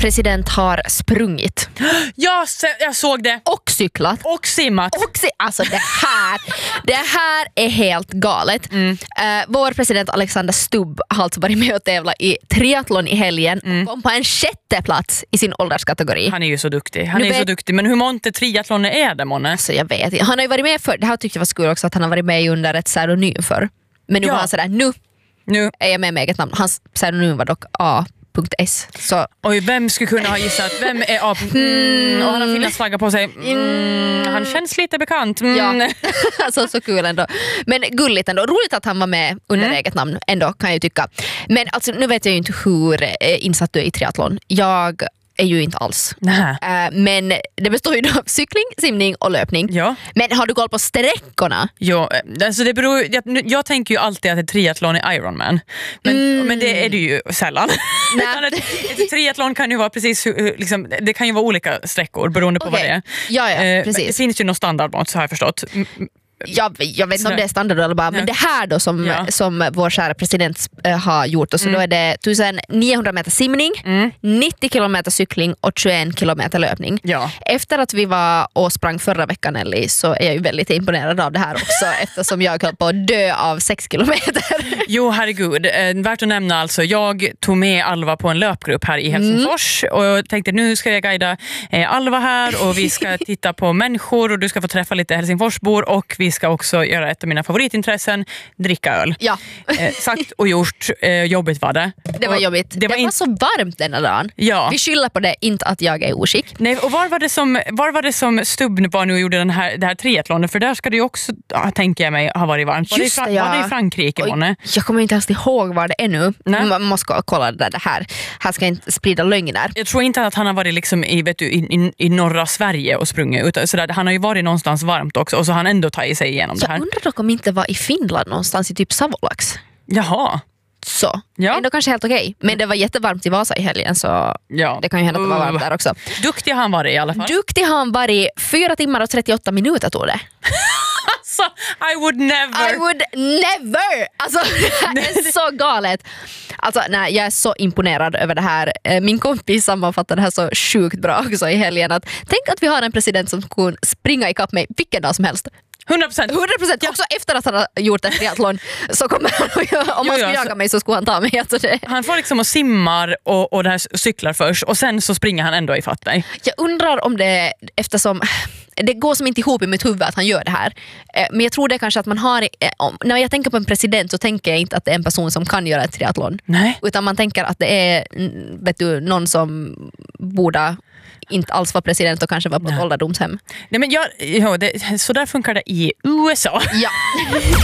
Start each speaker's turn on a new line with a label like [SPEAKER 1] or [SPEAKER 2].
[SPEAKER 1] president har sprungit.
[SPEAKER 2] Jag såg det.
[SPEAKER 1] Och cyklat.
[SPEAKER 2] Och simmat.
[SPEAKER 1] Alltså det här är helt galet. Vår president Alexander Stubb har alltså varit med och tävla i triathlon i helgen och kom på en 6:e plats i sin ålderskategori.
[SPEAKER 2] Han är ju så duktig. Så duktig. Men hur många triathlon är det, Monne?
[SPEAKER 1] Alltså jag vet inte. Han har ju varit med för, det här tyckte jag var skul också, att han har varit med under ett pseudonym för. Men nu var han sådär, nu är jag med eget namn. Hans pseudonym var dock A.S. Så.
[SPEAKER 2] Oj, vem skulle kunna ha gissat? Vem är A. Och han har Finlandsflagga på sig. Han känns lite bekant.
[SPEAKER 1] Ja, alltså så kul ändå. Men gulligt ändå. Roligt att han var med under eget namn ändå, kan jag ju tycka. Men alltså, nu vet jag ju inte hur insatt du är i triathlon. Jag är ju inte alls. Men det består ju av cykling, simning och löpning.
[SPEAKER 2] Ja.
[SPEAKER 1] Men har du koll på sträckorna?
[SPEAKER 2] Ja, alltså det beror, jag tänker ju alltid att ett triathlon är Ironman. Men det är det ju sällan. Ett triathlon kan ju vara precis liksom, det kan ju vara olika sträckor beroende på vad det är.
[SPEAKER 1] Ja, precis.
[SPEAKER 2] Det finns ju någon standardmått, så har jag förstått.
[SPEAKER 1] Jag vet inte om det är standard eller bara, men det här då som vår kära president har gjort, och så då är det 1900 meter simning, 90 kilometer cykling och 21 kilometer löpning.
[SPEAKER 2] Ja.
[SPEAKER 1] Efter att vi var och sprang förra veckan, Ellie, så är jag ju väldigt imponerad av det här också eftersom jag höll på att dö av 6 kilometer.
[SPEAKER 2] Jo, herregud. Värt att nämna alltså, jag tog med Alva på en löpgrupp här i Helsingfors och tänkte nu ska jag guida Alva här och vi ska titta på människor och du ska få träffa lite Helsingforsbor och vi ska också göra ett av mina favoritintressen, dricka öl.
[SPEAKER 1] Ja.
[SPEAKER 2] Sagt och gjort, jobbigt var det.
[SPEAKER 1] Det var jobbigt. Det var så varmt denna dagen.
[SPEAKER 2] Ja.
[SPEAKER 1] Vi skyller på det, inte att jag är oskick.
[SPEAKER 2] Nej, och var var det som Stubb var nu och gjorde det här triathlonen? För där ska det ju också, tänker jag mig, ha varit varmt. Var det i Frankrike, Monne?
[SPEAKER 1] Jag kommer inte ens ihåg var det är nu. Man måste kolla det här. Här ska jag inte sprida lögner.
[SPEAKER 2] Jag tror inte att han har varit liksom i norra Sverige och sprungit. Utan sådär, han har ju varit någonstans varmt också och så har han ändå tagit sig igenom det här.
[SPEAKER 1] Jag undrar dock om inte var i Finland någonstans i typ Savolax.
[SPEAKER 2] Jaha.
[SPEAKER 1] Så, ändå kanske helt okej. Men det var jättevarmt i Vasa i helgen, så det kan ju hända att det var varmt där också.
[SPEAKER 2] Duktig han var i alla fall.
[SPEAKER 1] Duktig han var i 4 timmar och 38 minuter tog det.
[SPEAKER 2] Alltså, I would never. Alltså, det är så galet. Alltså, nej, jag är så imponerad över det här. Min kompis sammanfattade det här så sjukt bra också i helgen. Tänk att vi har en president som kan springa ikapp mig vilken dag som helst. 100%.
[SPEAKER 1] Ja. Också efter att han har gjort ett triathlon så kommer han, om han skulle jaga mig så skulle han ta mig. Alltså
[SPEAKER 2] han får liksom och simmar och det här cyklar först och sen så springer han ändå ifatt dig.
[SPEAKER 1] Jag undrar om det, eftersom det går som inte ihop i mitt huvud att han gör det här. Men jag tror det kanske att man har, när jag tänker på en president så tänker jag inte att det är en person som kan göra ett triathlon.
[SPEAKER 2] Nej.
[SPEAKER 1] Utan man tänker att det är någon som borde inte alls var president och kanske var på ett ålderdomshem.
[SPEAKER 2] Nej, men så där funkar det i USA.
[SPEAKER 1] Ja.